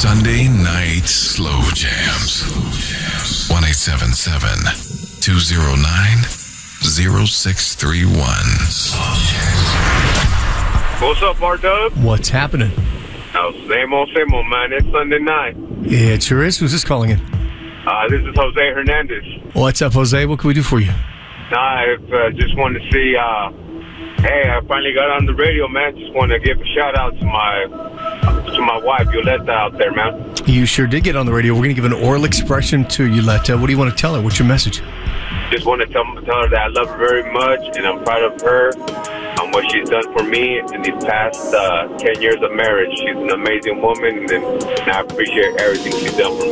Sunday Night Slow Jams. 1-877-209-0631. What's up, R-Dub? What's happening? Oh, same old, man. It's Sunday night. Yeah, it sure is. Who's this calling in? This is Jose Hernandez. What's up, Jose? What can we do for you? I just wanted to see, hey, I finally got on the radio, man. Just want to give a shout-out to my wife, Yoletta, out there, man. You sure did get on the radio. We're going to give an oral expression to Yoletta. What do you want to tell her? What's your message? Just want to tell her that I love her very much, and I'm proud of her on what she's done for me in these past 10 years of marriage. She's an amazing woman, and I appreciate everything she's done for me.